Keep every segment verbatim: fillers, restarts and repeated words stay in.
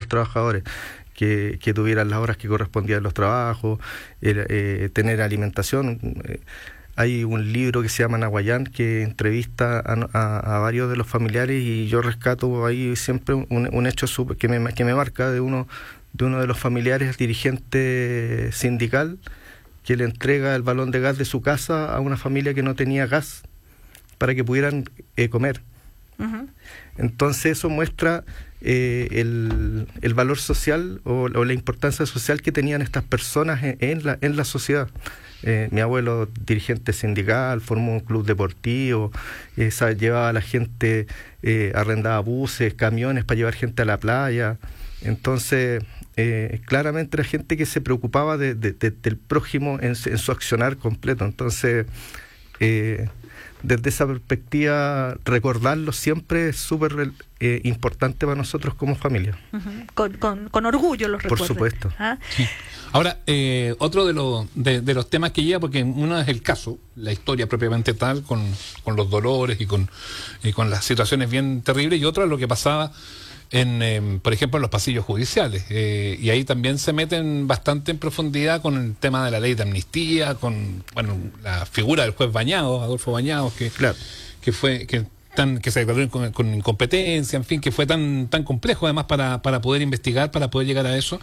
trabajadores, que, que tuvieran las horas que correspondían a los trabajos, eh, eh, tener alimentación. Eh, hay un libro que se llama Nahuayán que entrevista a, a, a varios de los familiares, y yo rescato ahí siempre un, un hecho super, que, me, que me marca de uno, de uno de los familiares, dirigente sindical, que le entrega el balón de gas de su casa a una familia que no tenía gas para que pudieran eh, comer. Uh-huh. Entonces eso muestra eh, el, el valor social o, o la importancia social que tenían estas personas en, en, la, en la sociedad. Eh, mi abuelo, dirigente sindical, formó un club deportivo, eh, sabe, llevaba a la gente, eh, arrendaba buses, camiones para llevar gente a la playa. Entonces, eh, claramente era gente que se preocupaba de, de, de, del prójimo en, en su accionar completo. Entonces, eh, desde esa perspectiva, recordarlo siempre es súper eh, importante para nosotros como familia. Uh-huh. Con, con, con orgullo los recuerdo. Por supuesto. ¿Ah? Sí. Ahora, eh, otro de los de, de los temas que lleva, porque uno es el caso, la historia propiamente tal, con, con los dolores y con, y con las situaciones bien terribles, y otro es lo que pasaba en, eh, por ejemplo, en los pasillos judiciales, eh, y ahí también se meten bastante en profundidad con el tema de la ley de amnistía, con, bueno, la figura del juez Bañados, Adolfo Bañados, que, claro, que fue que tan que se declaró con, con incompetencia, en fin, que fue tan tan complejo además para, para poder investigar, para poder llegar a eso.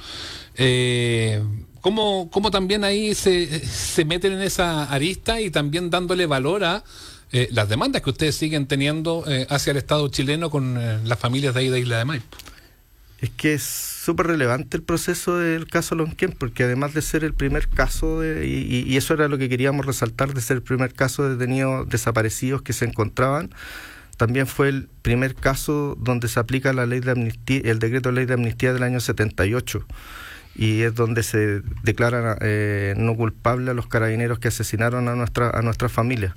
Eh, ¿cómo, cómo también ahí se, se meten en esa arista y también dándole valor a eh, las demandas que ustedes siguen teniendo eh, hacia el Estado chileno con eh, las familias de ahí de Isla de Maipo? Es que es súper relevante el proceso del caso Lonquén, porque además de ser el primer caso, de, y, y eso era lo que queríamos resaltar, de ser el primer caso de detenidos desaparecidos que se encontraban, también fue el primer caso donde se aplica la ley de amnistía, el decreto de ley de amnistía del año setenta y ocho, y es donde se declaran eh, no culpables a los carabineros que asesinaron a nuestra a nuestras familias.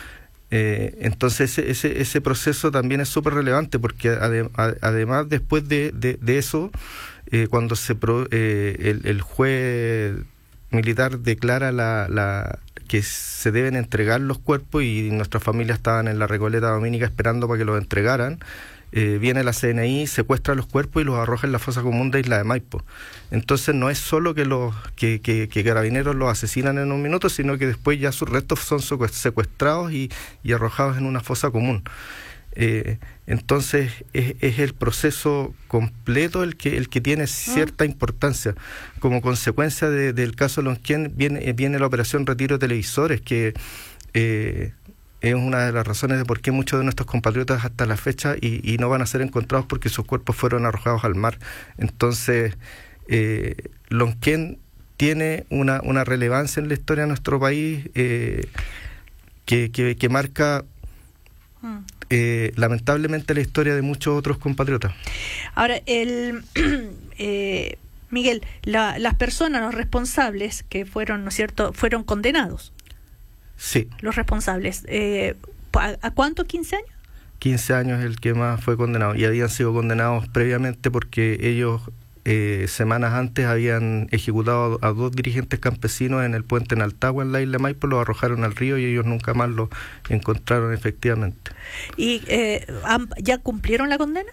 Eh, entonces ese, ese, ese proceso también es súper relevante, porque ade, ade, además después de, de, de eso, eh, cuando se pro, eh, el, el juez militar declara la, la que se deben entregar los cuerpos, y nuestras familias estaban en la Recoleta Dominica esperando para que los entregaran, eh, viene la C N I, secuestra los cuerpos y los arroja en la fosa común de Isla de Maipo. Entonces no es solo que los que, que, que carabineros los asesinan en un minuto, sino que después ya sus restos son secuestrados y, y arrojados en una fosa común. Eh, entonces es, es el proceso completo el que el que tiene cierta importancia. Como consecuencia de, del caso Lonquén viene, viene la operación Retiro de Televisores, que eh, es una de las razones de por qué muchos de nuestros compatriotas hasta la fecha y, y no van a ser encontrados, porque sus cuerpos fueron arrojados al mar. Entonces eh, Lonquén tiene una, una relevancia en la historia de nuestro país eh, que, que, que marca mm. Eh, lamentablemente la historia de muchos otros compatriotas. Ahora, el eh, Miguel, la, las personas, los responsables que fueron, ¿no es cierto?, fueron condenados. Sí. Los responsables. Eh, ¿a, ¿A cuánto? ¿quince años? quince años el que más fue condenado, y habían sido condenados previamente porque ellos eh, semanas antes habían ejecutado a dos dirigentes campesinos en el puente en Altagua, en la Isla de Maipo, los arrojaron al río y ellos nunca más los encontraron efectivamente. ¿Y eh, ya cumplieron la condena?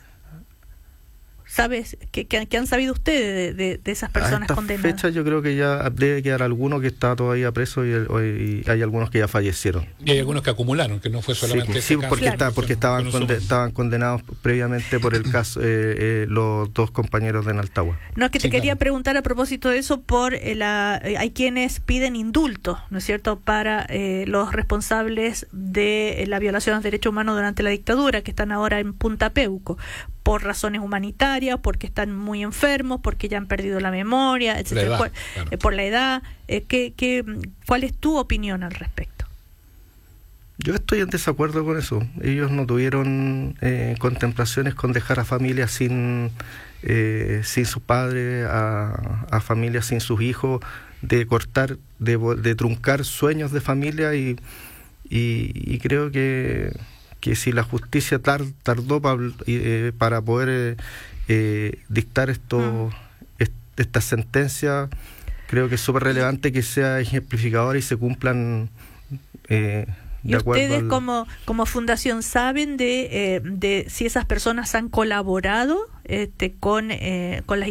¿Sabes? ¿Qué, qué, qué han sabido ustedes de, de, de esas personas a condenadas? A esta fecha yo creo que ya debe quedar alguno que está todavía preso, y, y hay algunos que ya fallecieron. Y hay algunos que acumularon, que no fue solamente sí, ese sí, caso. porque, claro. está, porque estaban, conde, estaban condenados previamente por el caso eh, eh, los dos compañeros de Naltagua. No, es que te sí, quería claro. preguntar a propósito de eso, por eh, la eh, hay quienes piden indulto, ¿no es cierto?, para eh, los responsables de eh, la violación de los derechos humanos durante la dictadura, que están ahora en Punta Peuco, por razones humanitarias, porque están muy enfermos, porque ya han perdido la memoria, etcétera, edad, por, claro. eh, por la edad. Eh, ¿qué, qué, ¿Cuál es tu opinión al respecto? Yo estoy en desacuerdo con eso. Ellos no tuvieron eh, contemplaciones con dejar a familias sin eh, sin sus padres, a, a familias sin sus hijos, de cortar, de, de truncar sueños de familia, y, y, y creo que que si la justicia tar, tardó pa, eh, para poder eh, eh, dictar esto, mm. est, esta sentencia, creo que es súper relevante que sea ejemplificadora y se cumplan eh, de ¿Y acuerdo ustedes al... como, como fundación saben de, eh, de si esas personas han colaborado este, con, eh, con las